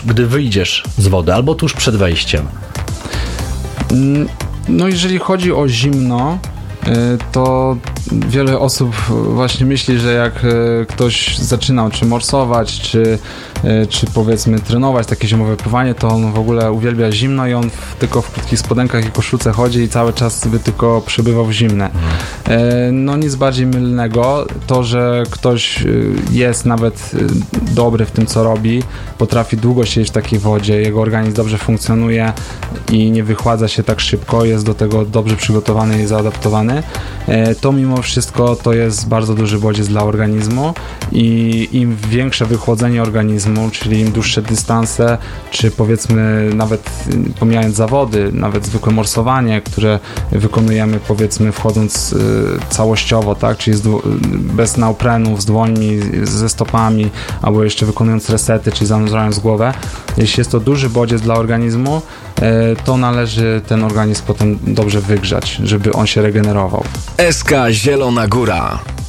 gdy wyjdziesz z wody, albo tuż przed wejściem? No jeżeli chodzi o zimno, to wiele osób właśnie myśli, że jak ktoś zaczynał czy morsować, czy powiedzmy trenować takie zimowe pływanie, to on w ogóle uwielbia zimno i on tylko w krótkich spodenkach i koszulce chodzi i cały czas sobie tylko przebywał w zimne. No nic bardziej mylnego. To, że ktoś jest nawet dobry w tym, co robi, potrafi długo siedzieć w takiej wodzie, jego organizm dobrze funkcjonuje i nie wychładza się tak szybko, jest do tego dobrze przygotowany i zaadaptowany, to mimo wszystko to jest bardzo duży bodziec dla organizmu i im większe wychłodzenie organizmu, czyli im dłuższe dystanse, czy powiedzmy nawet pomijając zawody, nawet zwykłe morsowanie, które wykonujemy powiedzmy wchodząc całościowo, tak, czyli bez neoprenów, z dłońmi, ze stopami, albo jeszcze wykonując resety, czyli zanurzając głowę. Jeśli jest to duży bodziec dla organizmu, to należy ten organizm potem dobrze wygrzać, żeby on się regenerował. SK Zielona Góra.